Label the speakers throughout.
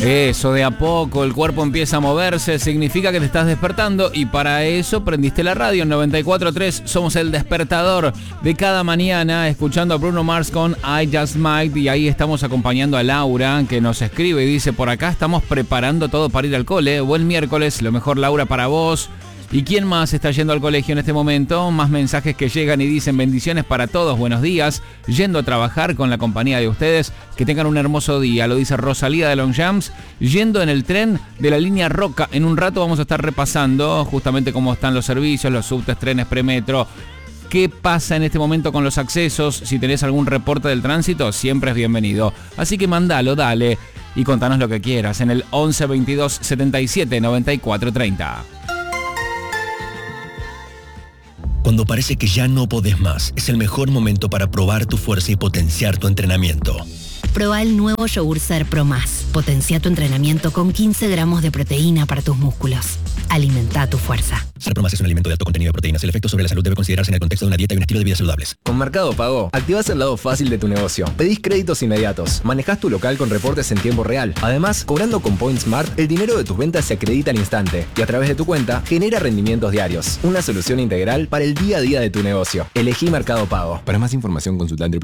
Speaker 1: Eso, de a poco el cuerpo empieza a moverse, significa que te estás despertando y para eso prendiste la radio en 94.3. Somos el despertador de cada mañana, escuchando a Bruno Mars con I Just Might, y ahí estamos acompañando a Laura, que nos escribe y dice: por acá estamos preparando todo para ir al cole. Buen miércoles, lo mejor, Laura, para vos. ¿Y quién más está yendo al colegio en este momento? Más mensajes que llegan y dicen: bendiciones para todos, buenos días, yendo a trabajar con la compañía de ustedes, que tengan un hermoso día. Lo dice Rosalía de Longchamps, yendo en el tren de la línea Roca. En un rato vamos a estar repasando justamente cómo están los servicios, los subtes, trenes, premetro. ¿Qué pasa en este momento con los accesos? Si tenés algún reporte del tránsito, siempre es bienvenido. Así que mandalo, dale, y contanos lo que quieras en el 11 22 77 94 30.
Speaker 2: Cuando parece que ya no podés más, es el mejor momento para probar tu fuerza y potenciar tu entrenamiento.
Speaker 3: Proba el nuevo yogur Ser Pro Más. Potencia tu entrenamiento con 15 gramos de proteína para tus músculos. Alimenta tu fuerza.
Speaker 2: Ser Pro Más es un alimento de alto contenido de proteínas. El efecto sobre la salud debe considerarse en el contexto de una dieta y un estilo de vida saludables.
Speaker 4: Con Mercado Pago, activás el lado fácil de tu negocio. Pedís créditos inmediatos. Manejás tu local con reportes en tiempo real. Además, cobrando con Point Smart, el dinero de tus ventas se acredita al instante y a través de tu cuenta genera rendimientos diarios. Una solución integral para el día a día de tu negocio. Elegí Mercado Pago. Para más información, consulta en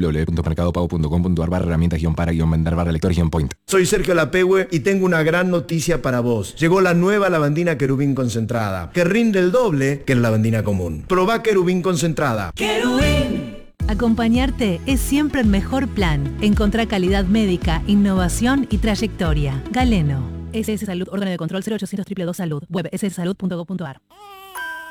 Speaker 4: www.mercadopago.com.ar/herramientas-para-lector-point.
Speaker 5: Soy Sergio Lapehue y tengo una gran noticia para vos. Llegó la nueva lavandina Querubín concentrada, que rinde el doble que la lavandina común. Probá Querubín concentrada.
Speaker 6: ¡Querubín! Acompañarte es siempre el mejor plan. Encontrá calidad médica, innovación y trayectoria. Galeno. SS Salud, órgano de control 0800 222 Salud. Web sssalud.gov.ar.